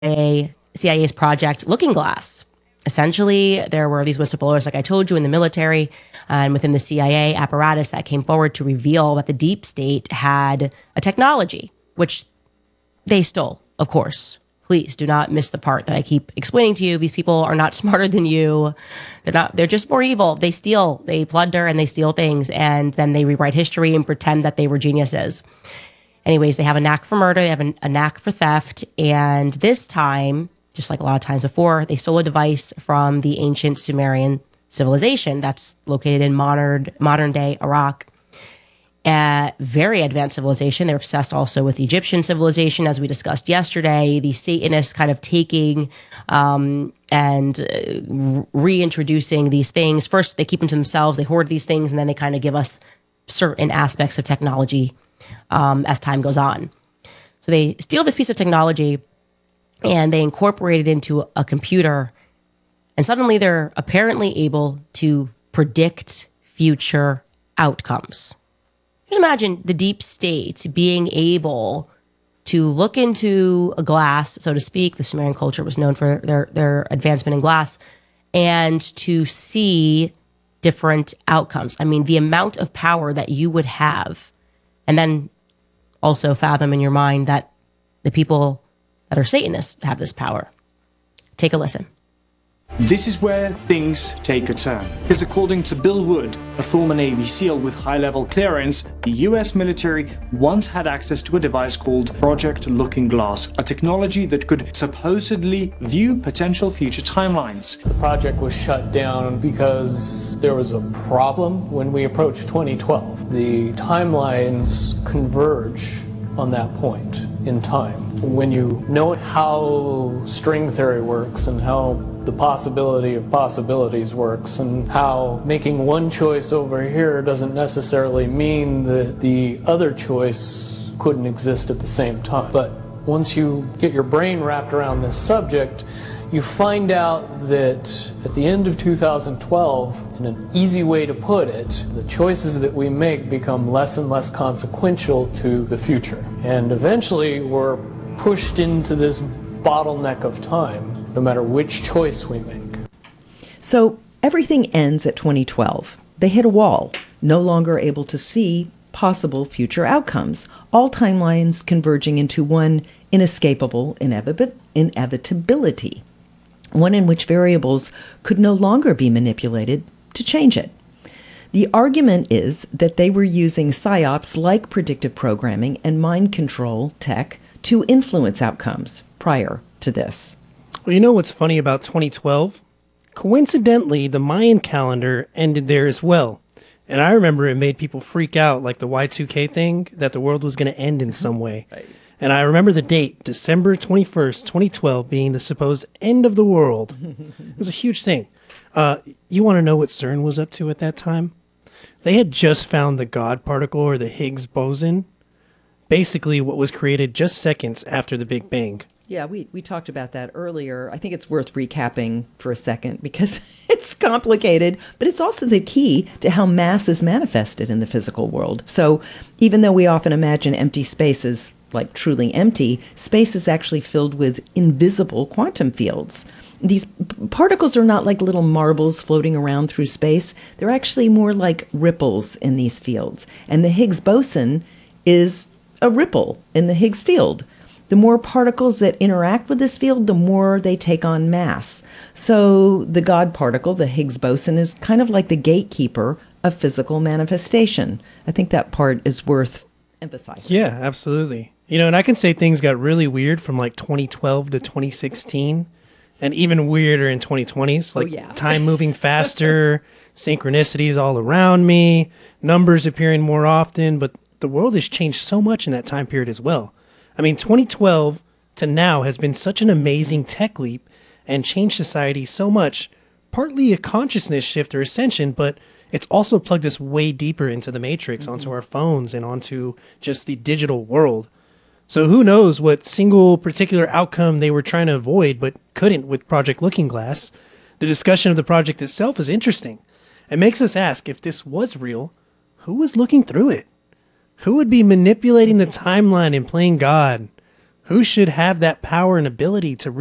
CIA's Project Looking Glass. Essentially, there were these whistleblowers, like I told you, in the military and within the CIA apparatus that came forward to reveal that the deep state had a technology, which they stole, of course. Please do not miss the part that I keep explaining to you. These people are not smarter than you. They're just more evil. They steal, they plunder, and they steal things, and then they rewrite history and pretend that they were geniuses. Anyways, they have a knack for murder, they have a knack for theft, and this time, just like a lot of times before, they stole a device from the ancient Sumerian civilization that's located in modern day Iraq. Very advanced civilization. They're obsessed also with Egyptian civilization, as we discussed yesterday. The Satanists kind of taking and reintroducing these things. First, they keep them to themselves. They hoard these things, and then they kind of give us certain aspects of technology as time goes on. So they steal this piece of technology, and they incorporate it into a computer, and suddenly they're apparently able to predict future outcomes. Just imagine the deep state being able to look into a glass, so to speak. The Sumerian culture was known for their advancement in glass, and to see different outcomes. I mean, the amount of power that you would have, and then also fathom in your mind that the people that are Satanists have this power. Take a listen. This is where things take a turn. Because according to Bill Wood, a former Navy SEAL with high-level clearance, the US military once had access to a device called Project Looking Glass, a technology that could supposedly view potential future timelines. The project was shut down because there was a problem when we approached 2012. The timelines converge on that point in time. When you know how string theory works and how the possibility of possibilities works and how making one choice over here doesn't necessarily mean that the other choice couldn't exist at the same time. But once you get your brain wrapped around this subject, you find out that at the end of 2012, in an easy way to put it, the choices that we make become less and less consequential to the future. And eventually we're pushed into this bottleneck of time, no matter which choice we make. So everything ends at 2012. They hit a wall, no longer able to see possible future outcomes, all timelines converging into one inescapable inevitability, one in which variables could no longer be manipulated to change it. The argument is that they were using psyops like predictive programming and mind control tech to influence outcomes prior to this. Well, you know what's funny about 2012? Coincidentally, the Mayan calendar ended there as well. And I remember it made people freak out, like the Y2K thing, that the world was going to end in some way. Right. And I remember the date, December 21st, 2012, being the supposed end of the world. It was a huge thing. You want to know what CERN was up to at that time? They had just found the God particle, or the Higgs boson, basically what was created just seconds after the Big Bang. Yeah, we talked about that earlier. I think it's worth recapping for a second because it's complicated, but it's also the key to how mass is manifested in the physical world. So even though we often imagine empty space as like truly empty, space is actually filled with invisible quantum fields. These particles are not like little marbles floating around through space. They're actually more like ripples in these fields. And the Higgs boson is a ripple in the Higgs field. The more particles that interact with this field, the more they take on mass. So the God particle, the Higgs boson, is kind of like the gatekeeper of physical manifestation. I think that part is worth emphasizing. Yeah, absolutely. You know, and I can say things got really weird from like 2012 to 2016, and even weirder in 2020s, like time moving faster, synchronicities all around me, numbers appearing more often, but the world has changed so much in that time period as well. I mean, 2012 to now has been such an amazing tech leap and changed society so much, partly a consciousness shift or ascension, but it's also plugged us way deeper into the matrix, onto our phones and onto just the digital world. So who knows what single particular outcome they were trying to avoid but couldn't with Project Looking Glass. The discussion of the project itself is interesting. It makes us ask, if this was real, who was looking through it? Who would be manipulating the timeline and playing God? who should have that power and ability to